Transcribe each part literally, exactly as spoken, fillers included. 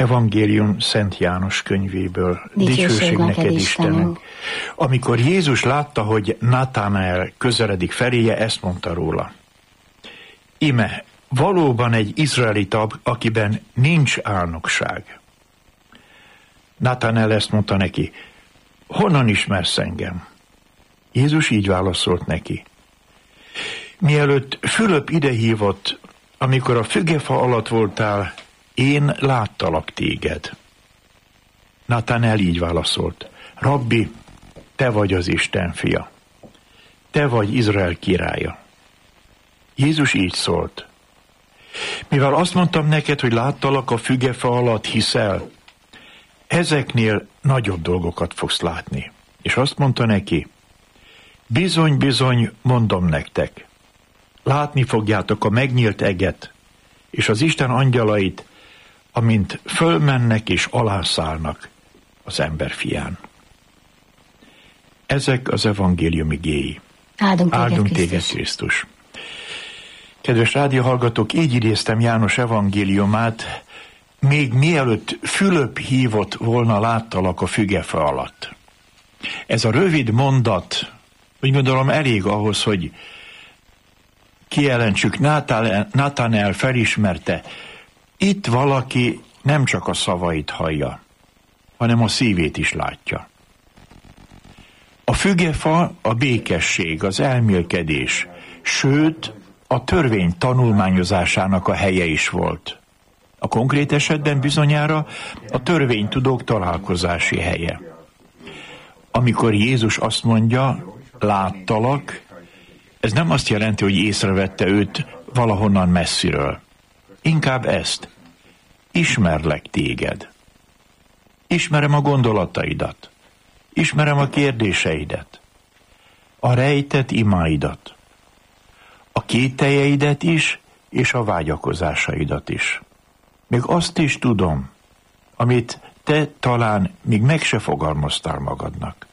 Evangélium Szent János könyvéből. Dicsőség neked, Istenünk! Amikor Jézus látta, hogy Natanael közeledik feléje, ezt mondta róla: íme, valóban egy izraelita, akiben nincs álnokság. Natanael ezt mondta neki: honnan ismersz engem? Jézus így válaszolt neki: mielőtt Fülöp idehívott, amikor a fügefa alatt voltál, én láttalak téged. Natanael így válaszolt: Rabbi, te vagy az Isten fia. Te vagy Izrael királya. Jézus így szólt: mivel azt mondtam neked, hogy láttalak a fügefa alatt, hiszel, ezeknél nagyobb dolgokat fogsz látni. És azt mondta neki: bizony, bizony, mondom nektek, látni fogjátok a megnyílt eget, és az Isten angyalait, amint fölmennek és alászállnak az ember fián. Ezek az evangélium igéi. Áldunk téged, Áldunk Krisztus. téged, Krisztus. Kedves rádióhallgatók, így idéztem János evangéliumát, még mielőtt Fülöp hívott volna, láttalak a fügefa alatt. Ez a rövid mondat, úgy gondolom, elég ahhoz, hogy kijelentsük, Natanael felismerte, itt valaki nem csak a szavait hallja, hanem a szívét is látja. A fügefa a békesség, az elmélkedés, sőt, a törvény tanulmányozásának a helye is volt. A konkrét esetben bizonyára a törvénytudók találkozási helye. Amikor Jézus azt mondja, láttalak, ez nem azt jelenti, hogy észrevette őt valahonnan messziről. Inkább ezt: ismerlek téged. Ismerem a gondolataidat. Ismerem a kérdéseidet. A rejtett imáidat. A kételjeidet is, és a vágyakozásaidat is. Még azt is tudom, amit te talán még meg se fogalmaztál magadnak.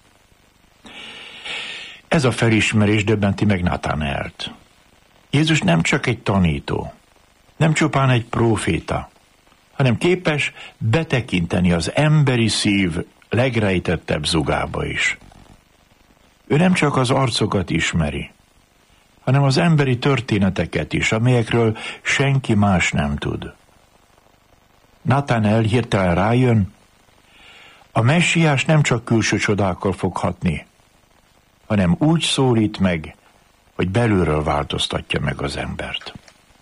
Ez a felismerés döbbenti meg Natanaelt. Jézus nem csak egy tanító, nem csupán egy próféta, hanem képes betekinteni az emberi szív legrejtettebb zugába is. Ő nem csak az arcokat ismeri, hanem az emberi történeteket is, amelyekről senki más nem tud. Natanael hirtelen rájön, a messiás nem csak külső csodákkal fog hatni, hanem úgy szólít meg, hogy belülről változtatja meg az embert.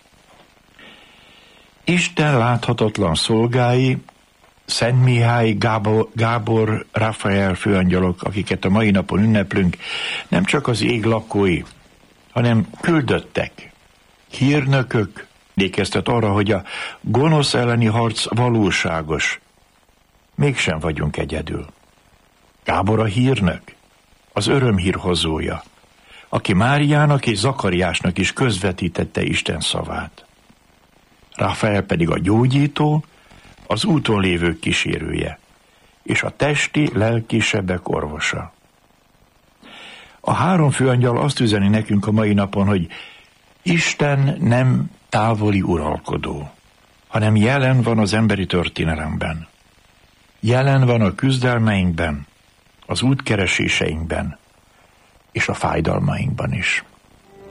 Isten láthatatlan szolgái, Szent Mihály, Gábor, Gábor, Rafael főangyalok, akiket a mai napon ünneplünk, nem csak az ég lakói, hanem küldöttek, hírnökök, emlékeztet arra, hogy a gonosz elleni harc valóságos. Mégsem vagyunk egyedül. Gábor a hírnök, az örömhír hozója, aki Máriának és Zakariásnak is közvetítette Isten szavát. Rafael pedig a gyógyító, az úton lévők kísérője, és a testi, lelki sebek orvosa. A három főangyal azt üzeni nekünk a mai napon, hogy Isten nem távoli uralkodó, hanem jelen van az emberi történelemben. Jelen van a küzdelmeinkben, az útkereséseinkben, és a fájdalmainkban is.